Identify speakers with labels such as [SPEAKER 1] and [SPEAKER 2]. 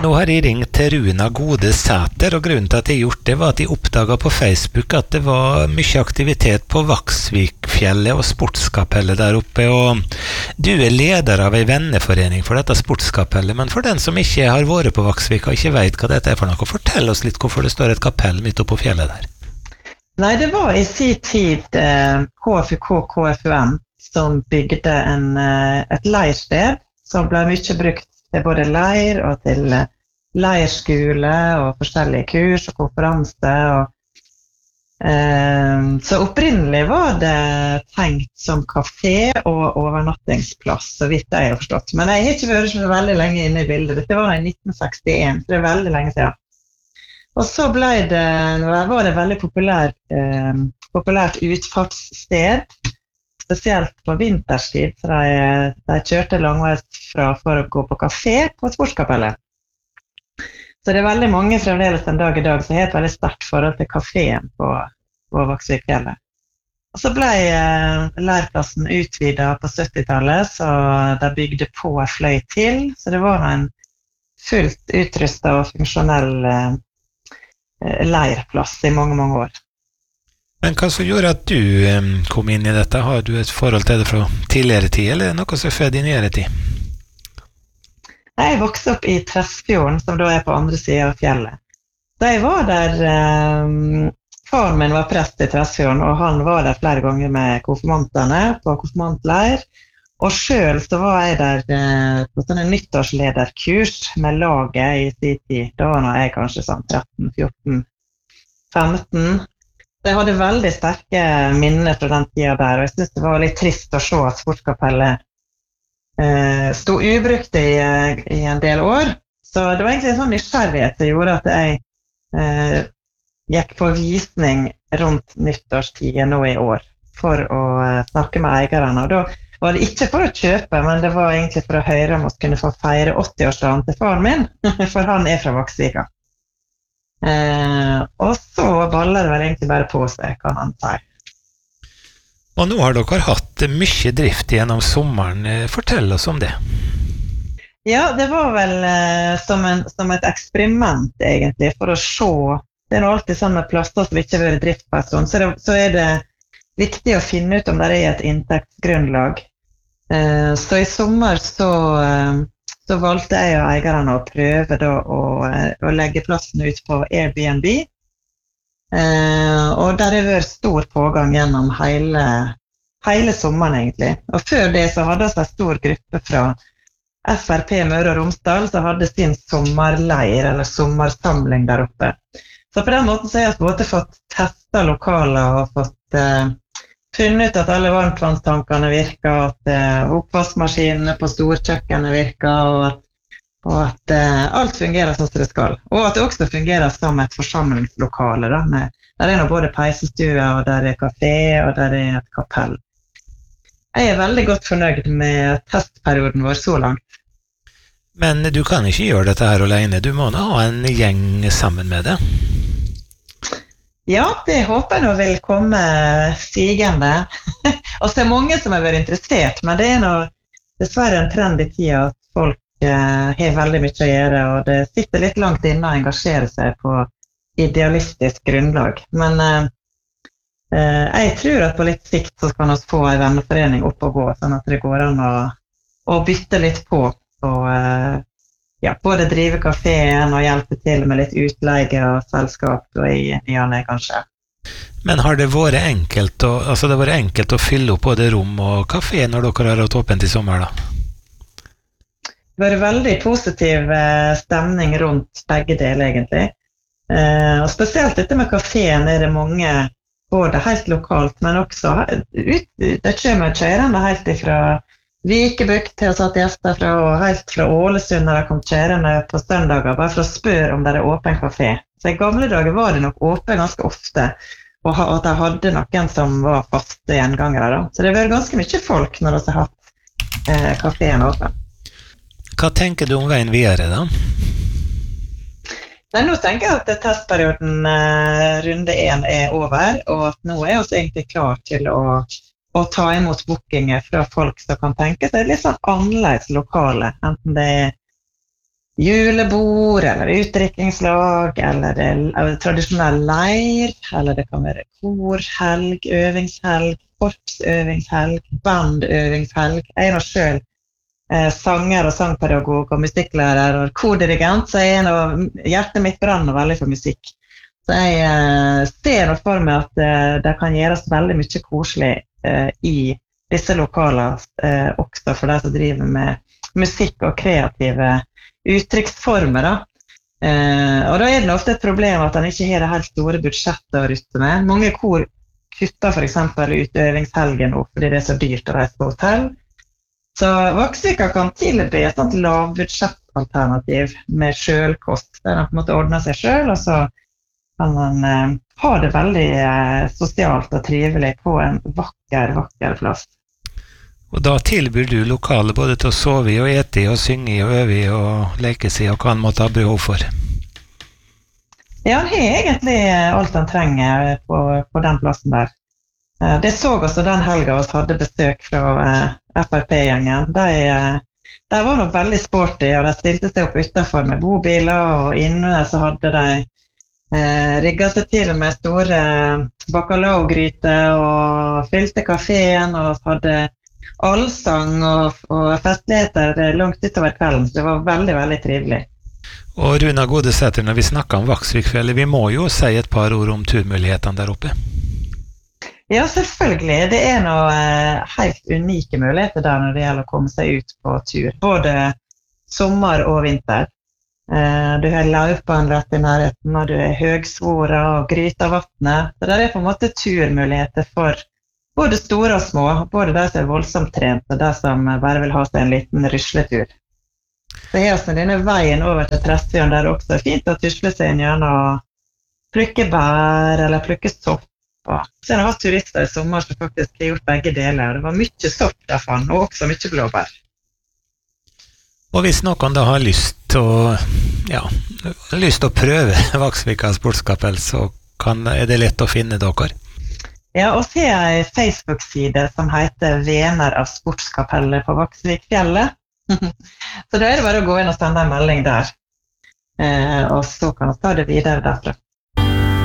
[SPEAKER 1] Nå har jeg ringt til Runa Gode Sæter, og grunnen til at jeg gjort det var at jeg oppdaget på Facebook at det var mye aktivitet på Vaksvikfjellet og sportskapellet der oppe, og du leder av en venneforening for dette sportskapellet, men for den som ikke har vært på Vaksvik og ikke vet hva dette for noe, fortell oss litt hvorfor det står et kapell midt oppe på fjellet der.
[SPEAKER 2] Nei, det var i sin tid KFUM som bygde et leirsted som ble mye brukt til både leir og til leirskole og forskjellige kurs og konferanser. Så opprinnelig var det tenkt som kafé og overnattingsplass, så vidt jeg har forstått. Men jeg har ikke vært så veldig lenge inne i bildet. Dette var i 1961, så det er veldig lenge siden. Og så var det veldig populært utfartssted, spesielt på vinterstid, så de kjørte langveis fra for å gå på kafé på sportskapellet. Så det er veldig mange fremdeles den dag i dag som har et veldig sterkt forhold til kaféen på Vaksvikfjellet. Og så ble leirplassen utvidet på 70-tallet, så de bygde på en fløy til, så det var en fullt utrustet og funksjonell leirplass i mange, mange år.
[SPEAKER 1] Men hva som gjorde at du kom inn i dette? Har du et forhold til det fra tidligere tid, eller noe som er født i nyere tid?
[SPEAKER 2] Jeg vokste opp i Tresfjorden, som da er på andre siden av fjellet. Da jeg var der, faren min var prest i Tresfjorden, og han var der flere ganger med konfirmantene på konfirmantleir. Og selv så var jeg der på sånne nyttårslederkurs med laget i sin tid. Da var jeg kanskje sånn 13, 14, 15. Jeg hadde veldig sterke minner fra den tiden der, og jeg synes det var litt trist å se at sportskapellet stod ubrukt i en del år. Så det var egentlig en sånn nysgjerrighet som gjorde at jeg gikk på visning rundt nyttårstiden nå i år for å snakke med eierne. Og da var det ikke for å kjøpe, men det var egentlig for å høre om vi kunne få feire 80-årsdagen til faren min, for han er fra Vaksvika. Og så baller det vel egentlig bare på seg, kan han si.
[SPEAKER 1] Og nå har dere hatt mye drift gjennom sommeren. Fortell oss om det.
[SPEAKER 2] Ja, det var vel som et eksperiment egentlig, for å se. Det er nå alltid sånn med plasser som ikke har vært driftperson, så er det viktig å finne ut om det er et inntektsgrunnlag. Så i sommer så valgte jeg og eierne å prøve da, å legge plassen ut på Airbnb. Og der har vært stor pågang gjennom hele sommeren egentlig. Og før det så hadde vi en stor gruppe fra FRP Møre og Romsdal som hadde sin sommerleir eller sommersamling der oppe. Så på den måten så har jeg både fått testet lokaler og fått funnet ut at alle varmtvannstankene virker, at oppvaskmaskinene på storkjøkkenet virker, og at alt fungerer sånn som det skal. Og at det også fungerer som et forsamlingslokale. Der er nå både peisestue, og der er kafé, og der er et kapell. Jeg er veldig godt fornøyd med testperioden vår så langt.
[SPEAKER 1] Men du kan ikke gjøre dette her alene. Du må nå ha en gjeng sammen med det.
[SPEAKER 2] Ja, det håper jeg nå vil komme stigende. Og så er mange som har vært interessert, men det er nå dessverre en trend i tida at folk har veldig mye å gjøre, og det sitter litt langt inne å engasjere seg på idealistisk grunnlag. Men jeg tror at på litt sikt så kan vi få en venneforening opp og gå, sånn at det går an å bytte litt på, og både drive kaféen og hjelpe til med litt utleie og selskap og i nyane kanskje.
[SPEAKER 1] Men har det vært enkelt å fylle opp både rom og kafé når dere har hatt åpent i sommer da?
[SPEAKER 2] Det var en veldig positiv stemning rundt begge deler egentlig. Og spesielt dette med kaféen er det mange, både helt lokalt, men også det kommer kjørende helt ifra Vikebukt til å satt gjester fra, og helt fra Ålesund når de kom kjørende på søndager, bare for å spørre om det er åpen kafé. Så i gamle dager var det nok åpen ganske ofte, og at de hadde noen som var faste gjengangere da. Så det har vært ganske mye folk når de har hatt kaféen åpen.
[SPEAKER 1] Hva tenker du om veien videre da?
[SPEAKER 2] Nei, nå tenker jeg at testperioden runde 1 er over, og at nå er vi egentlig klar til å ta imot bookinger fra folk som kan tenke seg litt sånn annerledes lokale, enten det er julebord, eller utdrikkingslag, eller tradisjonell leir, eller det kan være korhelg, øvingshelg, korpsøvingshelg, bandøvingshelg. Jeg er nå selv sanger og sangpedagog og musikklærer og kordirigent, så hjertet mitt brenner veldig for musikk. Så jeg ser nå for meg at det kan gjøres veldig mye koselig i disse lokalene, også for de som driver med musikk og kreative uttrykksformer. Og da det ofte et problem at han ikke har det helt store budsjettet å rutte med. Mange kor kutter for eksempel ut øvingshelgen nå, fordi det så dyrt å reise på hotell. Så Vaksvika kan tilby et sånt lavbudsjettalternativ med selvkost, der han på en måte ordner seg selv, og så kan man ha det veldig sosialt og trivelig på en vakker plass.
[SPEAKER 1] Og da tilbyr du lokale både til å sove i og ete i og synge i og øve i og leke seg og hva han måtte ha behov for?
[SPEAKER 2] Ja, han har egentlig alt han trenger på den plassen der. Det så også den helga vi hadde besøk fra FRP-gjengen. De var nok veldig sporty, og de stilte seg opp utenfor med bobiler, og inne så hadde de rigget seg til med store bacalao-gryter og fylte kaféen og hadde allsang og festligheter langt utover kvelden, så det var veldig, veldig trivelig.
[SPEAKER 1] Og Runa Godesæter, når vi snakker om Vaksvikfjellet, vi må jo si et par ord om turmulighetene der oppe.
[SPEAKER 2] Ja, selvfølgelig. Det noen helt unike muligheter der når det gjelder å komme seg ut på tur, både sommer og vinter. Du har Laupan rett i nærheten, og du har Høgsvora og Grytavatnet. Så det på en måte turmuligheter for både store og små, både de som voldsomt trent, og de som bare vil ha seg en liten rysletur. Så her er denne veien over til Tresfjorden, der det også fint å tusle seg inn gjennom plukke bær eller plukke sopp. Så jeg har hatt turister i sommer som faktisk har gjort begge deler. Det var mye sopp derfor, og også mye blåbær.
[SPEAKER 1] Og hvis noen da har lyst til å prøve Vaksvika sportskapell, så det lett å finne dere?
[SPEAKER 2] Ja, og så har jeg en Facebook-side som heter Vener av sportskapellet på Vaksvikfjellet. Så da det bare å gå inn og sende en melding der. Og så kan vi ta det videre derfra.